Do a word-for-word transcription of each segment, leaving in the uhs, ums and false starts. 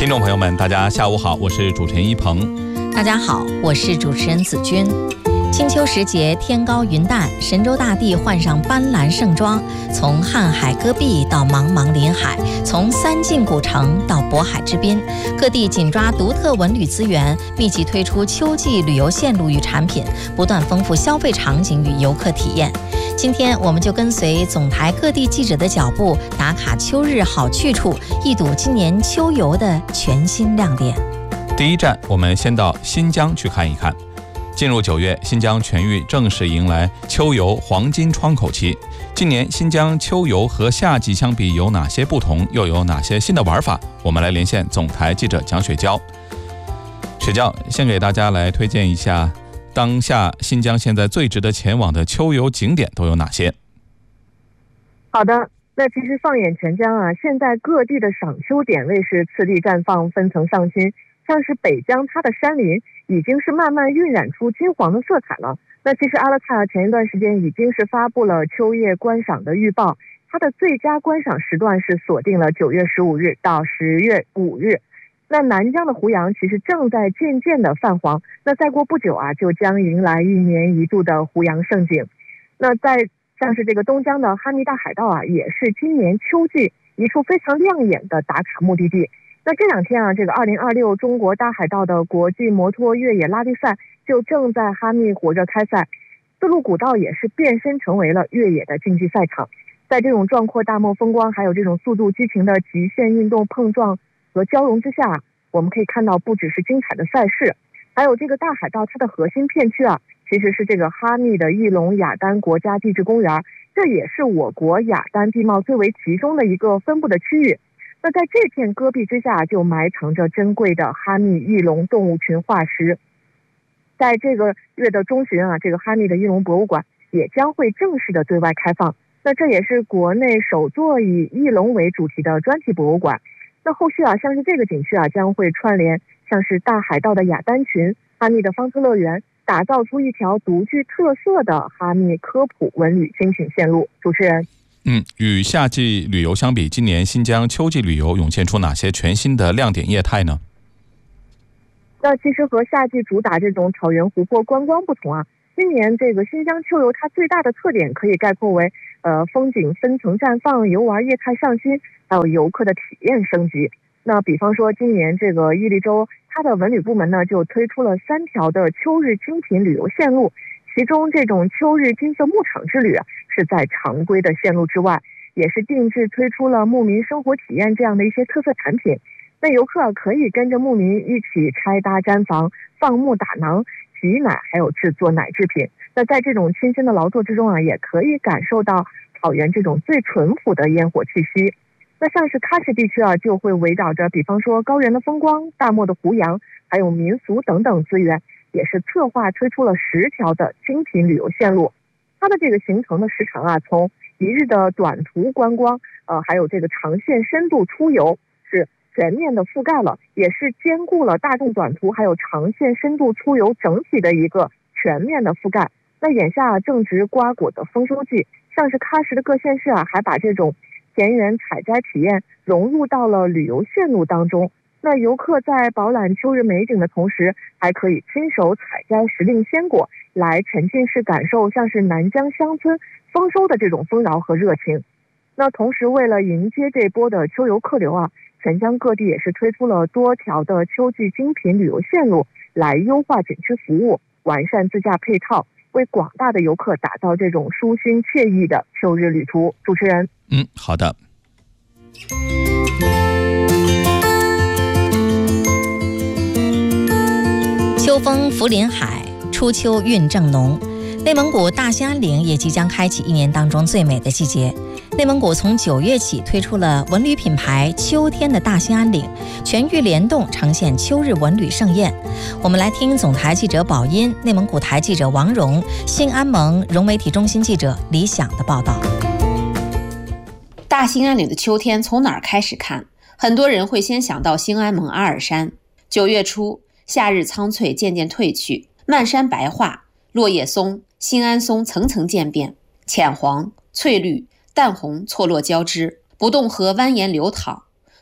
听众朋友们，大家下午好，我是主持人一鹏。 大家好，我是主持人子君。金秋时节，天高云淡，神州大地换上斑斓盛装。从瀚海戈壁到茫茫林海，从三晋古城到渤海之滨，各地紧抓独特文旅资源，密集推出秋季旅游线路与产品，不断丰富消费场景与游客体验。今天我们就跟随总台各地记者的脚步，打卡秋日好去处，一睹今年秋游的全新亮点。 第一站，我们先到新疆去看一看。进入九月，新疆全域正式迎来秋游黄金窗口期。今年新疆秋游和夏季相比有哪些不同，又有哪些新的玩法？我们来连线总台记者蒋雪娇。雪娇，先给大家来推荐一下当下新疆现在最值得前往的秋游景点都有哪些？ 好的，那其实放眼全疆啊，现在各地的赏秋点位是次第绽放，分层上新。像是北疆，它的山林已经是慢慢晕染出金黄的色彩了。那其实阿勒泰前一段时间已经是发布了秋叶观赏的预报，它的最佳观赏时段是锁定了九月十五日到十月五日。那南疆的胡杨其实正在渐渐的泛黄，那再过不久啊，就将迎来一年一度的胡杨盛景。那在像是这个东疆的哈密大海盗啊，也是今年秋季一处非常亮眼的打卡目的地。那这两天啊，这个二零二六中国大海盗的国际摩托越野拉力赛就正在哈密火热开赛，丝路古道也是变身成为了越野的竞技赛场。在这种壮阔大漠风光，还有这种速度激情的极限运动碰撞和交融之下，我们可以看到不只是精彩的赛事，还有这个大海盗它的核心片区啊，其实是这个哈密的翼龙雅丹国家地质公园，这也是我国雅丹地貌最为集中的一个分布的区域。那在这片戈壁之下，就埋藏着珍贵的哈密翼龙动物群化石。在这个月的中旬啊，这个哈密的翼龙博物馆也将会正式的对外开放。那这也是国内首座以翼龙为主题的专题博物馆。那后续啊，像是这个景区啊，将会串联像是大海盗的雅丹群、哈密的方特乐园，打造出一条独具特色的哈密科普文旅精品线路。主持人。 嗯，与夏季旅游相比，今年新疆秋季旅游涌现出哪些全新的亮点业态呢？ 那其实和夏季主打这种草原湖泊观光不同啊，今年这个新疆秋游它最大的特点可以概括为呃风景分层绽放、游玩业态上新，还有游客的体验升级。那比方说今年这个伊犁州它的文旅部门呢就推出了三条的秋日精品旅游线路，其中这种秋日金色牧场之旅啊是在常规的线路之外，也是定制推出了牧民生活体验这样的一些特色产品。那游客可以跟着牧民一起拆搭毡房、放牧打囊、挤奶，还有制作奶制品。那在这种亲身的劳作之中啊，也可以感受到草原这种最淳朴的烟火气息。那像是喀什地区啊，就会围绕着比方说高原的风光、大漠的胡杨，还有民俗等等资源，也是策划推出了十条的精品旅游线路。它的这个行程的时长啊，从一日的短途观光，呃，还有这个长线深度出游，是全面的覆盖了，也是兼顾了大众短途还有长线深度出游整体的一个全面的覆盖。那眼下正值瓜果的丰收季，像是喀什的各县市啊，还把这种田园采摘体验融入到了旅游线路当中。那游客在饱览秋日美景的同时，还可以亲手采摘时令鲜果，来沉浸式感受像是南疆乡村丰收的这种丰饶和热情。那同时为了迎接这波的秋游客流啊，全疆各地也是推出了多条的秋季精品旅游线路，来优化景区服务，完善自驾配套，为广大的游客打造这种舒心惬意的秋日旅途。主持人。 嗯，好的。 秋风拂林海，初秋韵正浓。内蒙古大兴安岭也即将开启一年当中最美的季节。内蒙古从九月起推出了文旅品牌秋天的大兴安岭，全域联动呈现秋日文旅盛宴。我们来听总台记者宝音、内蒙古台记者王蓉、新安盟融媒体中心记者李想的报道。 大兴安岭的秋天从哪儿开始看？很多人会先想到兴安盟阿尔山。九月初，夏日苍翠渐渐褪去，漫山白化，落叶松、兴安松层层渐变，浅黄、翠绿、淡红错落交织，不动河蜿蜒流淌，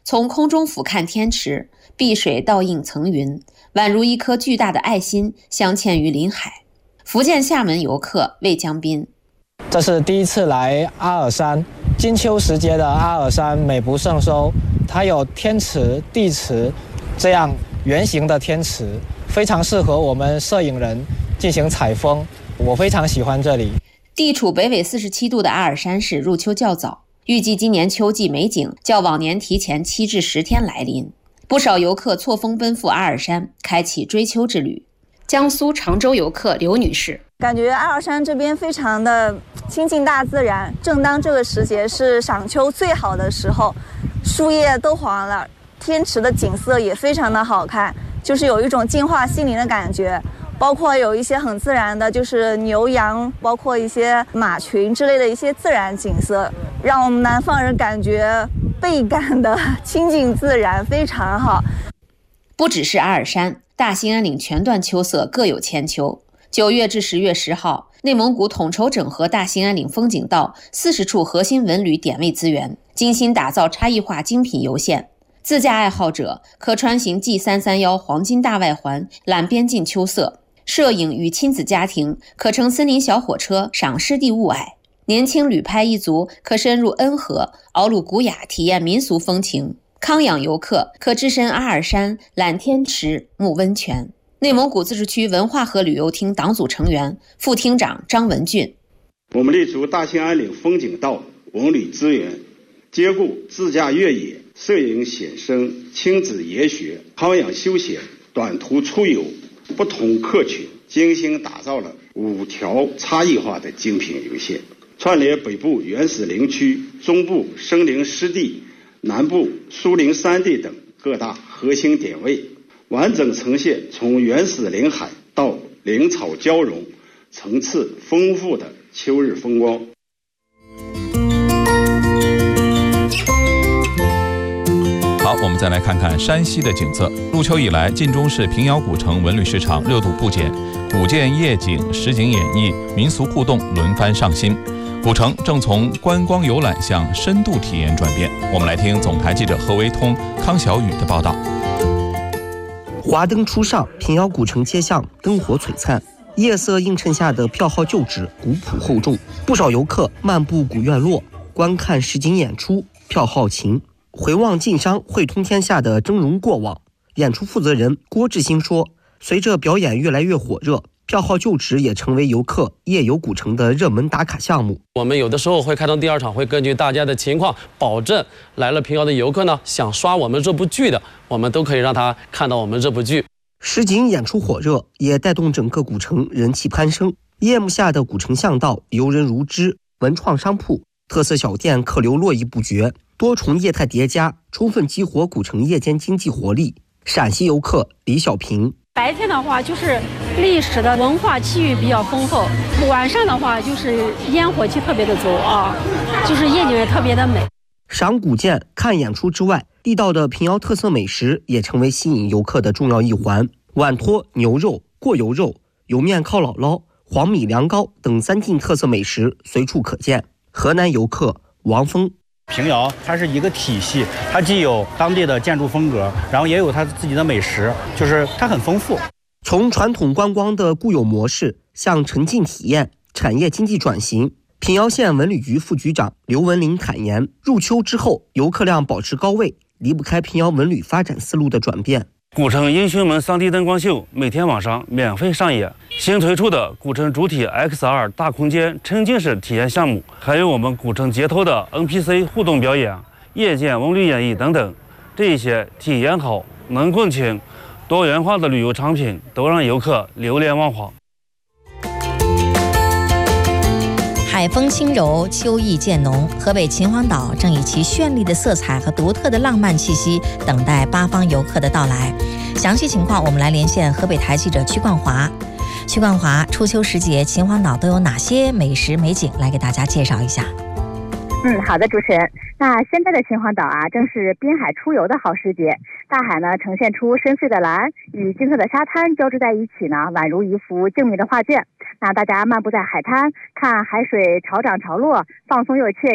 从空中俯瞰天池，碧水倒映层云，宛如一颗巨大的爱心镶嵌于林海。福建厦门游客魏江斌： 这是第一次来阿尔山，金秋时节的阿尔山美不胜收，它有天池、地池这样圆形的天池，非常适合我们摄影人进行采风，我非常喜欢这里。 地处北纬四十七度的阿尔山市入秋较早，预计今年秋季美景较往年提前七至十天来临，不少游客错峰奔赴阿尔山，开启追秋之旅。江苏常州游客刘女士： 感觉阿尔山这边非常的亲近大自然，正当这个时节是赏秋最好的时候，树叶都黄了，天池的景色也非常的好看，就是有一种净化心灵的感觉。包括有一些很自然的，就是牛羊，包括一些马群之类的一些自然景色，让我们南方人感觉倍感的亲近自然，非常好。 不只是阿尔山，大兴安岭全段秋色各有千秋。九月至十月十号，内蒙古统筹整合大兴安岭风景道四十处核心文旅点位资源，精心打造差异化精品游线。自驾爱好者可穿行 G 三三一黄金大外环，览边境秋色。摄影与亲子家庭可乘森林小火车赏湿地雾霭，年轻旅拍一族可深入恩河敖鲁古雅体验民俗风情，康养游客可置身阿尔山览天池沐温泉。内蒙古自治区文化和旅游厅党组成员、副厅长张文俊： 我们立足大兴安岭风景道文旅资源，兼顾自驾越野、摄影写生、亲子研学、康养休闲、短途出游不同客群，精心打造了五条差异化的精品游线，串联北部原始林区、中部森林湿地、南部疏林山地等各大核心点位，完整呈现从原始林海到林草交融、层次丰富的秋日风光。 好，我们再来看看山西的景色。入秋以来，晋中市平遥古城文旅市场热度不减，古建夜景、实景演绎、民俗互动轮番上新。古城正从观光游览向深度体验转变。我们来听总台记者何维通、康小雨的报道。 华灯初上，平遥古城街巷灯火璀璨，夜色映衬下的票号旧址古朴厚重，不少游客漫步古院落，观看实景演出，票号情。回望晋商汇通天下的峥嵘过往，演出负责人郭志新说，随着表演越来越火热，票号旧址也成为游客夜游古城的热门打卡项目。 我们有的时候会开通第二场，会根据大家的情况，保证来了平遥的游客呢，想刷我们这部剧的，我们都可以让他看到我们这部剧。 实景演出火热，也带动整个古城人气攀升。夜幕下的古城巷道游人如织，文创商铺、特色小店客流络绎不绝，多重业态叠加，充分激活古城夜间经济活力。陕西游客李小平： 白天的话就是历史的文化气域比较丰厚，晚上的话就是烟火气特别的足啊，就是夜景也特别的美。 赏古建、看演出之外，地道的平遥特色美食也成为吸引游客的重要一环。碗托、牛肉、过油肉、油面靠姥姥、黄米凉糕等三晋特色美食随处可见。河南游客王峰： 平遥它是一个体系，它既有当地的建筑风格，然后也有它自己的美食，就是它很丰富。 从传统观光的固有模式向沉浸体验、产业经济转型，平遥县文旅局副局长刘文林坦言，入秋之后游客量保持高位，离不开平遥文旅发展思路的转变。 古城英雄们 三 D 灯光秀每天晚上免费上演，新推出的古城主体 X R 大空间沉浸式体验项目，还有我们古城街头的 N P C 互动表演、夜间文旅演绎等等，这些体验好、能共情、多元化的旅游产品都让游客流连忘返。 海风轻柔，秋意渐浓，河北秦皇岛正以其绚丽的色彩和独特的浪漫气息等待八方游客的到来。详细情况我们来连线河北台记者曲冠华。曲冠华，初秋时节秦皇岛都有哪些美食美景来给大家介绍一下？ 嗯，好的，主持人。那现在的秦皇岛啊，正是滨海出游的好时节。大海呢，呈现出深邃的蓝与金色的沙滩交织在一起呢，宛如一幅静谧的画卷。那大家漫步在海滩，看海水潮涨潮落，放松又惬意。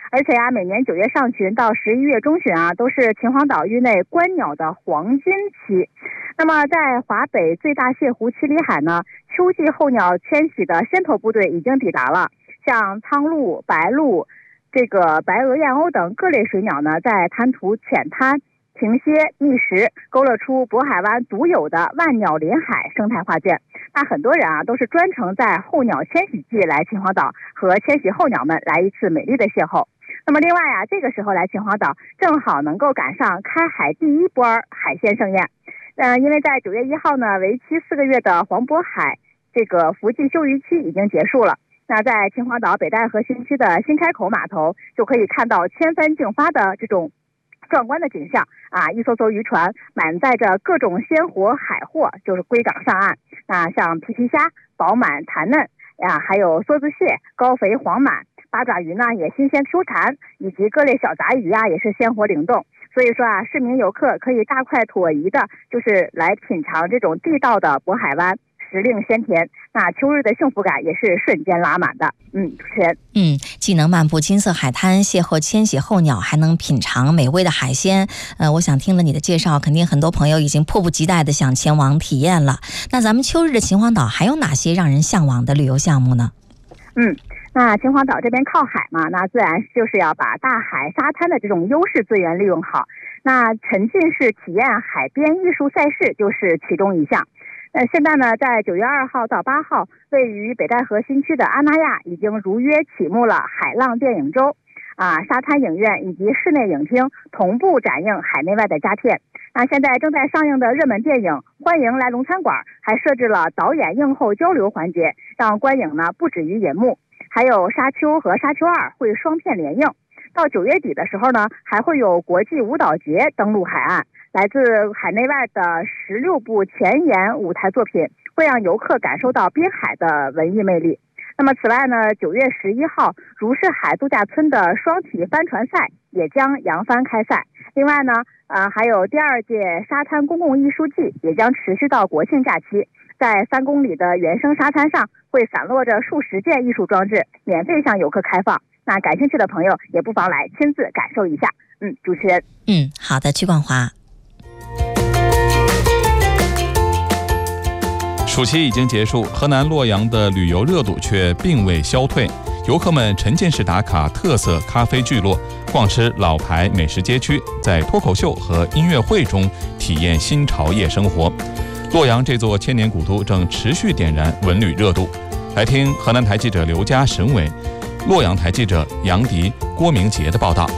而且呀、啊，每年九月上旬到十一月中旬啊，都是秦皇岛域内观鸟的黄金期。那么在华北最大泻湖七里海呢，秋季候鸟迁徙的先头部队已经抵达了，像苍鹭、白鹭、这个白额燕鸥等各类水鸟呢，在滩涂浅滩停歇觅食，勾勒出渤海湾独有的万鸟林海生态画卷。那很多人啊都是专程在候鸟迁徙季来秦皇岛，和迁徙候鸟们来一次美丽的邂逅。那么另外啊，这个时候来秦皇岛正好能够赶上开海第一波海鲜盛宴。呃，因为在九月一号呢，为期四个月的黄渤海这个伏季休渔期已经结束了。那在秦皇岛北戴河新区的新开口码头，就可以看到千帆竞发的这种壮观的景象啊！一艘艘渔船满载着各种鲜活海货，就是归港上岸。那像皮皮虾饱满弹嫩呀，还有梭子蟹高肥黄满，八爪鱼呢也新鲜 Q 弹，以及各类小杂鱼啊也是鲜活灵动。所以说啊，市民游客可以大快朵颐的，就是来品尝这种地道的渤海湾。时令鲜甜，那秋日的幸福感也是瞬间拉满的。嗯，主持人， 嗯，既能漫步金色海滩，邂逅迁徙候鸟，还能品尝美味的海鲜。呃，我想听了你的介绍，肯定很多朋友已经迫不及待的想前往体验了。那咱们秋日的秦皇岛还有哪些让人向往的旅游项目呢？ 嗯，那秦皇岛这边靠海嘛，那自然就是要把大海沙滩的这种优势资源利用好。那沉浸式体验海边艺术赛事就是其中一项。呃，现在呢，在九月二号到八号，位于北戴河新区的阿那亚已经如约启幕了海浪电影周，啊，沙滩影院以及室内影厅同步展映海内外的佳片。那现在正在上映的热门电影《欢迎来龙餐馆》还设置了导演映后交流环节，让观影呢不止于银幕。还有《沙丘》和《沙丘二》会双片联映。到九月底的时候呢，还会有国际舞蹈节登陆海岸。来自海内外的十六部前沿舞台作品，会让游客感受到滨海的文艺魅力。那么此外呢，九月十一号，如是海度假村的双体帆船赛也将扬帆开赛。另外呢，呃，还有第二届沙滩公共艺术季也将持续到国庆假期。在三公里的原生沙滩上，会散落着数十件艺术装置，免费向游客开放。那感兴趣的朋友也不妨来亲自感受一下。嗯，主持人， 嗯，好的，曲冠华。 暑期已经结束，河南洛阳的旅游热度却并未消退。游客们沉浸式打卡特色咖啡聚落，逛吃老牌美食街区，在脱口秀和音乐会中体验新潮夜生活。洛阳这座千年古都正持续点燃文旅热度。来听河南台记者刘佳、沈伟，洛阳台记者杨迪、郭明杰的报道。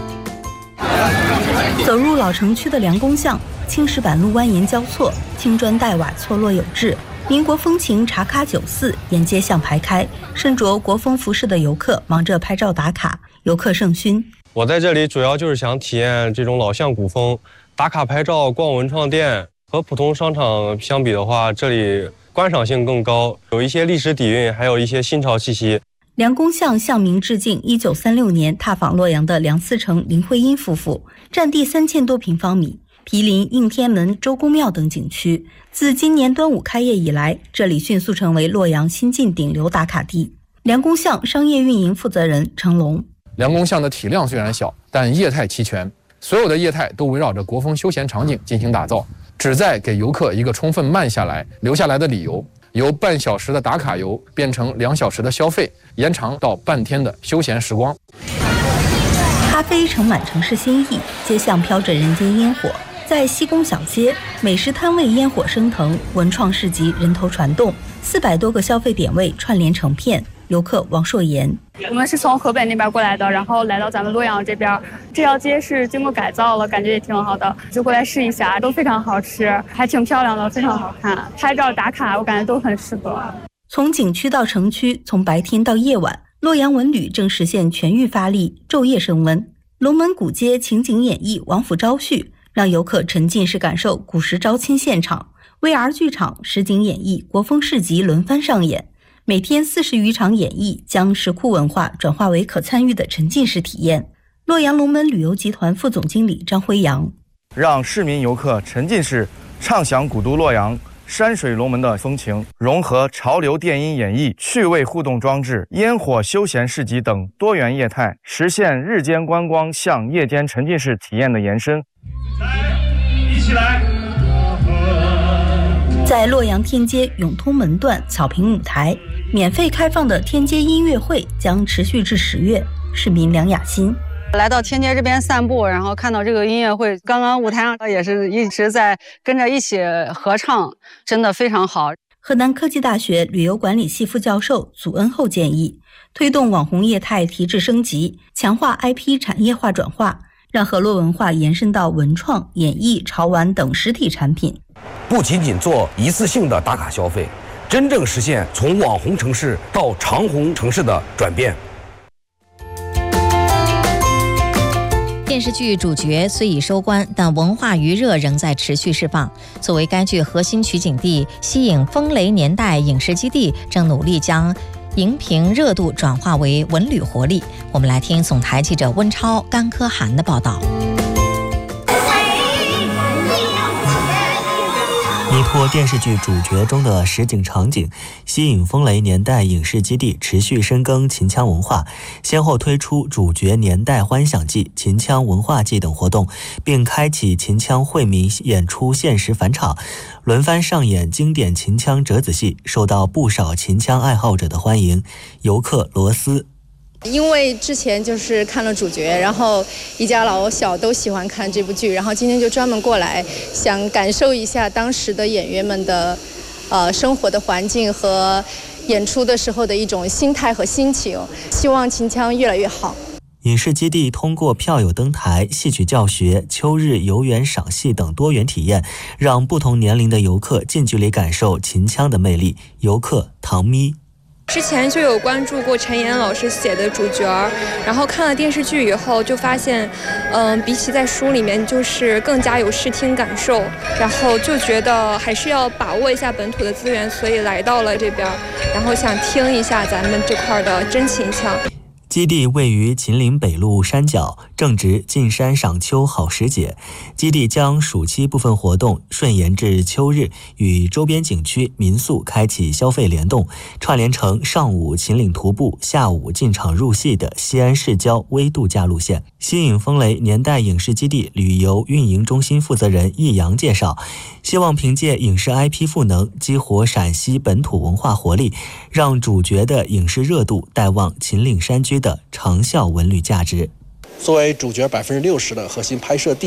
走入老城区的梁公巷，青石板路蜿蜒交错，青砖黛瓦错落有致。民国风情茶咖酒肆沿街巷排开，身着国风服饰的游客忙着拍照打卡，游客盛勋。 我在这里主要就是想体验这种老巷古风，打卡拍照、逛文创店。和普通商场相比的话，这里观赏性更高，有一些历史底蕴，还有一些新潮气息。 梁公巷向明致敬一九三六年踏访洛阳的梁思成、林徽因夫妇，占地三千多平方米，毗邻应天门、周公庙等景区。自今年端午开业以来，这里迅速成为洛阳新晋顶流打卡地。梁公巷商业运营负责人程龙： 梁公巷的体量虽然小，但业态齐全，所有的业态都围绕着国风休闲场景进行打造，旨在给游客一个充分慢下来、留下来的理由。由半小时的打卡游变成两小时的消费，延长到半天的休闲时光。 咖啡盛满城市新意，街巷飘着人间烟火。在西宫小街，美食摊位烟火升腾，文创市集人头传动，四百多个消费点位串联成片。游客王硕言： 我们是从河北那边过来的，然后来到咱们洛阳这边，这条街是经过改造了，感觉也挺好的，就过来试一下，都非常好吃，还挺漂亮的，非常好看，拍照打卡我感觉都很适合。 从景区到城区，从白天到夜晚，洛阳文旅正实现全域发力，昼夜升温。龙门古街情景演绎王府招婿，让游客沉浸式感受古时招亲现场。V R 剧场、实景演绎、国风市集轮番上演。每天四十余场演绎，将石窟文化转化为可参与的沉浸式体验。洛阳龙门旅游集团副总经理张辉阳： 让市民游客沉浸式畅享古都洛阳， 山水龙门的风情，融合潮流电音演绎、趣味互动装置、烟火休闲市集等多元业态，实现日间观光向夜间沉浸式体验的延伸。 来，一起来！ 在洛阳天街永通门段草坪舞台，免费开放的天街音乐会将持续至十月。市民梁雅欣来到天街这边散步，然后看到这个音乐会，刚刚舞台上也是一直在跟着一起合唱，真的非常好。 河南科技大学旅游管理系副教授祖恩厚建议，推动网红业态提质升级，强化 I P 产业化转化，让河洛文化延伸到文创、演艺、潮玩等实体产品。 不仅仅做一次性的打卡消费，真正实现从网红城市到长红城市的转变。 电视剧主角虽已收官，但文化余热仍在持续释放。作为该剧核心取景地，西影风雷年代影视基地正努力将荧屏热度转化为文旅活力。我们来听总台记者温超、甘科涵的报道。 依托电视剧主角中的实景场景，西影风雷年代影视基地持续深耕秦腔文化，先后推出主角年代欢享季、秦腔文化季等活动，并开启秦腔惠民演出限时返场，轮番上演经典秦腔折子戏，受到不少秦腔爱好者的欢迎。游客罗斯因为之前就是看了主角，然后一家老小都喜欢看这部剧，然后今天就专门过来，想感受一下当时的演员们的，呃，生活的环境和演出的时候的一种心态和心情。希望秦腔越来越好。 影视基地通过票友登台、戏曲教学、秋日游园赏戏等多元体验，让不同年龄的游客近距离感受秦腔的魅力。游客唐咪。 之前就有关注过陈岩老师写的主角，然后看了电视剧以后就发现，嗯、呃，比起在书里面就是更加有视听感受，然后就觉得还是要把握一下本土的资源，所以来到了这边，然后想听一下咱们这块的真秦腔。 基地位于秦岭北路山脚，正值进山赏秋好时节。基地将暑期部分活动顺延至秋日，与周边景区、民宿开启消费联动，串联成上午秦岭徒步、下午进场入戏的西安市郊微度假路线。西影风雷年代影视基地旅游运营中心负责人易阳介绍，希望凭借影视 I P 赋能，激活陕西本土文化活力，让主角的影视热度带旺秦岭山区的长效文旅价值。 作为主角百分之六十的核心拍摄地，